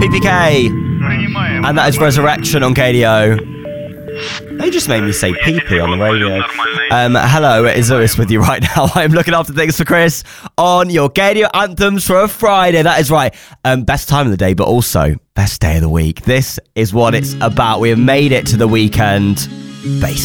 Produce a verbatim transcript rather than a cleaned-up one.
P P K. And that is Resurrection on K D O. They just made me say pee-pee on the radio. Um, hello, it is Lewis with you right now. I'm looking after things for Chris on your K D O Anthems for a Friday. That is right. Um, best time of the day, but also best day of the week. This is what it's about. We have made it to the weekend. Bass.